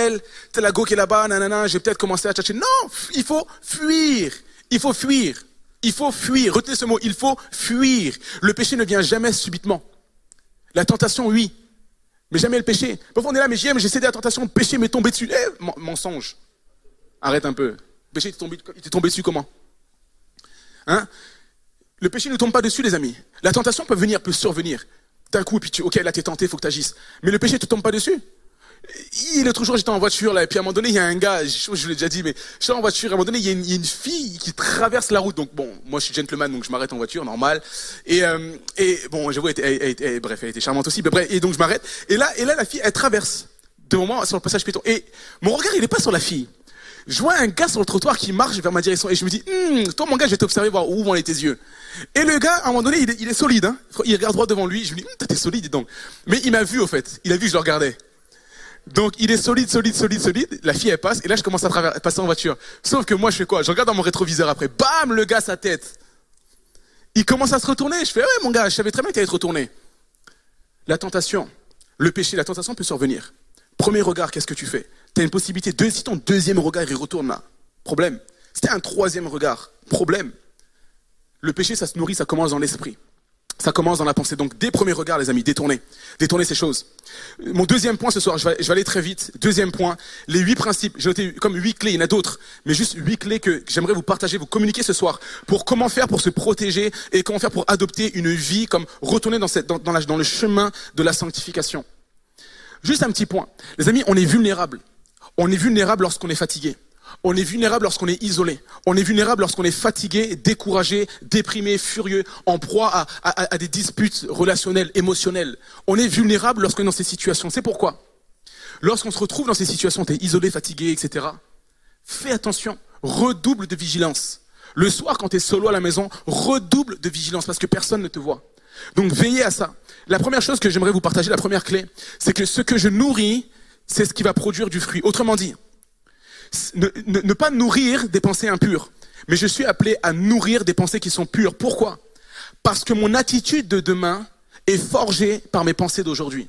belle, t'as la go qui est là-bas, nanana, j'ai peut-être commencé à tchatcher. Non, il faut fuir. Il faut fuir. Il faut fuir. Retenez ce mot, il faut fuir. Le péché ne vient jamais subitement. La tentation, oui. Mais jamais le péché. Parfois on est là, mais j'ai cédé à la tentation de péché, mais tombé dessus. Mensonge. Arrête un peu. Le péché, il t'est tombé dessus comment? Hein? Le péché ne tombe pas dessus, les amis. La tentation peut survenir. D'un coup, et puis ok, là t'es tenté, il faut que tu agisses. Mais le péché ne te tombe pas dessus. L'autre jour, j'étais en voiture, là, et puis à un moment donné, il y a un gars, je vous l'ai déjà dit, mais j'étais en voiture, à un moment donné, il y a une fille qui traverse la route. Donc bon, moi je suis gentleman, donc je m'arrête en voiture, normal. Et bon, j'avoue, bref, elle était charmante aussi. Mais bref, et donc je m'arrête. Et là, la fille, elle traverse devant moi sur le passage piéton. Et mon regard, il est pas sur la fille. Je vois un gars sur le trottoir qui marche vers ma direction et je me dis, toi mon gars, je vais t'observer, voir où vont aller tes yeux. Et le gars, à un moment donné, il est solide, hein. Il regarde droit devant lui. Je me dis, t'es solide, dis donc. Mais il m'a vu, au fait. Il a vu que je le regardais. Donc, il est solide. La fille, elle passe. Et là, je commence à passer en voiture. Sauf que moi, je fais quoi? Je regarde dans mon rétroviseur après. Bam, le gars, sa tête. Il commence à se retourner. Je fais, ouais, mon gars, je savais très bien que tu allais te retourner. La tentation, le péché, la tentation peut survenir. Premier regard, qu'est-ce que tu fais? Tu as une possibilité. Si ton deuxième regard, il retourne là. Problème. Si tu as un troisième regard, problème. Le péché, ça se nourrit, ça commence dans l'esprit. Ça commence dans la pensée. Donc, dès premiers regards, les amis, détournez ces choses. Mon deuxième point ce soir, je vais aller très vite. Deuxième point, les 8 principes. J'ai noté comme 8 clés, il y en a d'autres, mais juste 8 clés que j'aimerais vous partager, vous communiquer ce soir pour comment faire pour se protéger et comment faire pour adopter une vie comme retourner dans le chemin de la sanctification. Juste un petit point. Les amis, on est vulnérable. On est vulnérable lorsqu'on est fatigué. On est vulnérable lorsqu'on est isolé. On est vulnérable lorsqu'on est fatigué, découragé, déprimé, furieux, en proie à des disputes relationnelles, émotionnelles. On est vulnérable lorsqu'on est dans ces situations. C'est pourquoi, lorsqu'on se retrouve dans ces situations, t'es isolé, fatigué, etc., fais attention, redouble de vigilance. Le soir, quand t'es solo à la maison, redouble de vigilance parce que personne ne te voit. Donc veillez à ça. La première chose que j'aimerais vous partager, la première clé, c'est que ce que je nourris, c'est ce qui va produire du fruit. Autrement dit, ne pas nourrir des pensées impures, mais je suis appelé à nourrir des pensées qui sont pures. Pourquoi? Parce que mon attitude de demain est forgée par mes pensées d'aujourd'hui.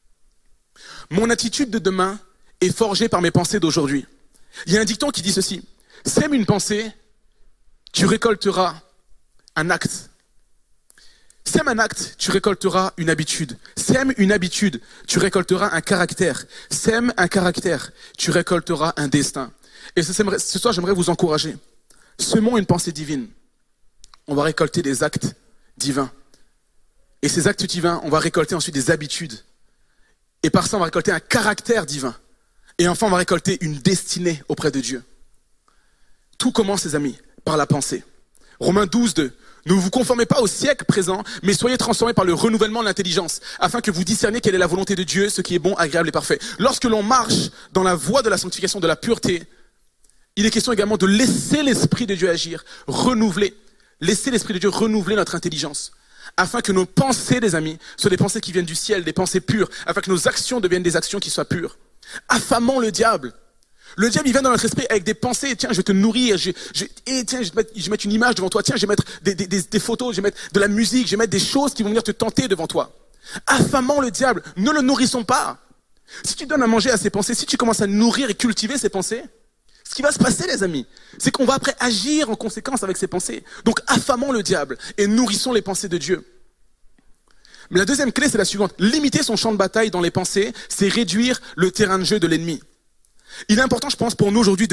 Mon attitude de demain est forgée par mes pensées d'aujourd'hui. Il y a un dicton qui dit ceci: sème une pensée, tu récolteras un acte. Sème un acte, tu récolteras une habitude. Sème une habitude, tu récolteras un caractère. Sème un caractère, tu récolteras un destin. Et ce soir, j'aimerais vous encourager. Semons une pensée divine. On va récolter des actes divins. Et ces actes divins, on va récolter ensuite des habitudes. Et par ça, on va récolter un caractère divin. Et enfin, on va récolter une destinée auprès de Dieu. Tout commence, les amis, par la pensée. Romains 12, 2. Ne vous conformez pas au siècle présent, mais soyez transformés par le renouvellement de l'intelligence, afin que vous discerniez quelle est la volonté de Dieu, ce qui est bon, agréable et parfait. Lorsque l'on marche dans la voie de la sanctification, de la pureté, il est question également de laisser l'Esprit de Dieu agir, renouveler. Laisser l'Esprit de Dieu renouveler notre intelligence, afin que nos pensées, les amis, soient des pensées qui viennent du ciel, des pensées pures, afin que nos actions deviennent des actions qui soient pures. Affamons le diable. Le diable, il vient dans notre esprit avec des pensées. Tiens, je vais te nourrir. Tiens, je vais mettre une image devant toi. Tiens, je vais mettre des photos. Je vais mettre de la musique. Je vais mettre des choses qui vont venir te tenter devant toi. Affamons le diable. Ne le nourrissons pas. Si tu donnes à manger à ces pensées, si tu commences à nourrir et cultiver ces pensées, ce qui va se passer, les amis, c'est qu'on va après agir en conséquence avec ces pensées. Donc, affamons le diable et nourrissons les pensées de Dieu. Mais la deuxième clé, c'est la suivante. Limiter son champ de bataille dans les pensées, c'est réduire le terrain de jeu de l'ennemi. Il est important, je pense, pour nous aujourd'hui de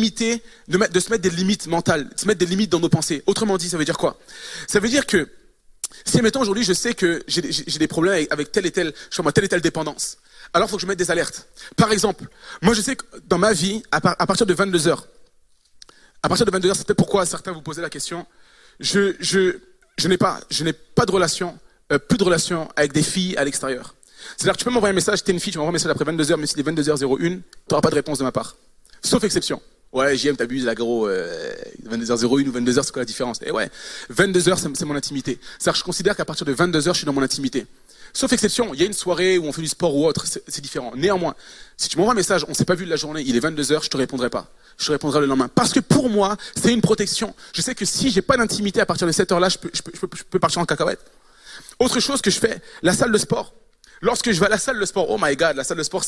se mettre des limites mentales, de se mettre des limites dans nos pensées. Autrement dit, ça veut dire quoi? Ça veut dire que si, mettons, aujourd'hui, je sais que j'ai des problèmes avec telle et telle dépendance, alors il faut que je mette des alertes. Par exemple, moi je sais que dans ma vie, à partir de 22h, c'est peut-être pourquoi certains vous posaient la question, je n'ai pas de relation, plus de relation avec des filles à l'extérieur. C'est-à-dire que tu peux m'envoyer un message, t'es une fille, tu m'envoies un message après 22h, mais s'il est 22h01, t'auras pas de réponse de ma part. Sauf exception. Ouais, JM, t'abuses, là, gros, 22h01 ou 22h, c'est quoi la différence? Et ouais, 22h, c'est mon intimité. C'est-à-dire que je considère qu'à partir de 22h, je suis dans mon intimité. Sauf exception, il y a une soirée où on fait du sport ou autre, c'est différent. Néanmoins, si tu m'envoies un message, on s'est pas vu de la journée, il est 22h, je te répondrai pas. Je te répondrai le lendemain. Parce que pour moi, c'est une protection. Je sais que si j'ai pas d'intimité à partir de cette heure-là, je peux partir en cacahuète. Autre chose que je fais, la salle de sport. Lorsque je vais à la salle de sport, oh my god, la salle de sport,